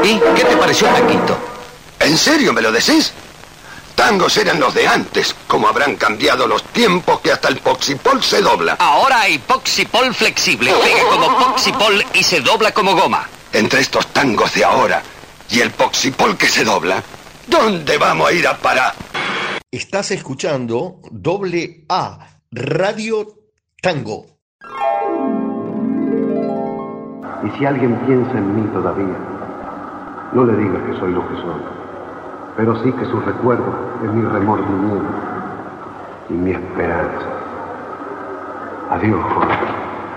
¿Y qué te pareció Tanguito? ¿En serio me lo decís? Tangos eran los de antes. ¿Cómo habrán cambiado los tiempos que hasta el Poxipol se dobla? Ahora hay Poxipol flexible. Pega como Poxipol y se dobla como goma. Entre estos tangos de ahora y el Poxipol que se dobla, ¿dónde vamos a ir a parar? Estás escuchando AA Radio Tango. Y si alguien piensa en mí todavía, no le diga que soy lo que soy, pero sí que su recuerdo es mi remordimiento y mi esperanza. Adiós, Jorge.